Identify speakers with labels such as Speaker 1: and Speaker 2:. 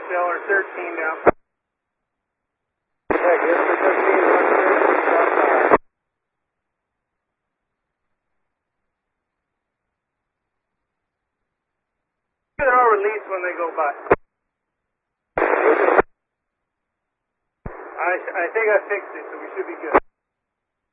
Speaker 1: Shell or 13 down.
Speaker 2: Yeah, give for 13, 1
Speaker 1: I'll release when they go by. I think I fixed it, so we should be good.